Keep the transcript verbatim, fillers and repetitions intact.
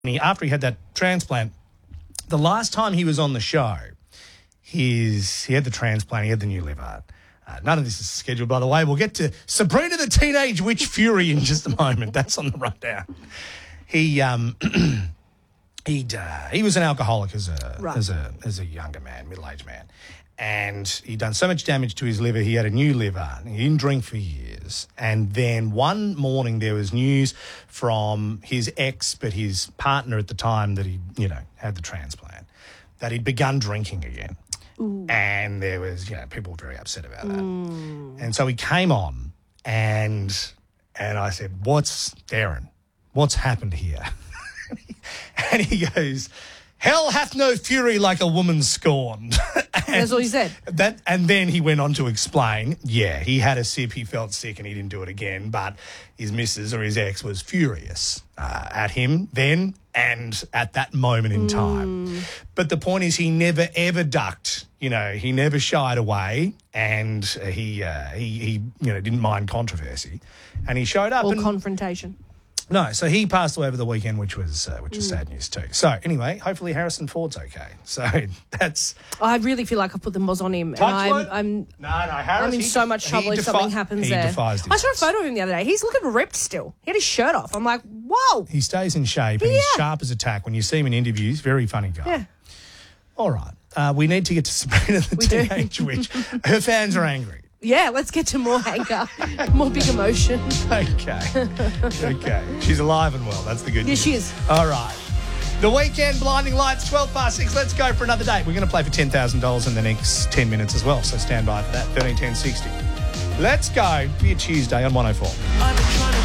He, after he had that transplant, the last time he was on the show, his, he had the transplant, he had the new liver. Uh, none of this is scheduled, by the way. We'll get to Sabrina the Teenage Witch Fury in just a moment. That's on the rundown. He um, he'd, uh, he was an alcoholic as a, right. as a as a younger man, middle-aged man. And he'd done so much damage to his liver, he had a new liver. He didn't drink for years. And then one morning there was news from his ex, but his partner at the time that he, you know, had the transplant, that he'd begun drinking again. Ooh. And there was, you know, people were very upset about that. Mm. And so he came on and and I said, what's, Darren, what's happened here? And he goes, hell hath no fury like a woman scorned. That's all he said. That, and then he went on to explain, yeah, he had a sip, he felt sick and he didn't do it again, but his missus or his ex was furious uh, at him then and at that moment in time. Mm. But the point is he never, ever ducked. You know, he never shied away and he, uh, he, he you know, didn't mind controversy. And he showed up. Or and, confrontation. No, so he passed away over the weekend, which was uh, which was sad news too. So anyway, hopefully Harrison Ford's okay. So that's. I really feel like I put the moz on him. Touch and wood? I'm, I'm, No, no, Harris. I'm in he so def- much he trouble if defi- something happens he there. defies I saw a defense. photo of him the other day. He's looking ripped still. He had his shirt off. I'm like, whoa. He stays in shape and he's Yeah. sharp as a tack. When you see him in interviews, very funny guy. Yeah. All right. Uh, we need to get to Sabrina the We do. Teenage Witch. Her fans are angry. Yeah, let's get to more anger, more big emotion. Okay. Okay. She's alive and well. That's the good Yeah, news. she is. All right. The weekend blinding lights, twelve past six. Let's go for another day. We're going to play for ten thousand dollars in the next ten minutes as well. So stand by for that. thirteen ten sixty. Let's go. Be a Tuesday on one oh four.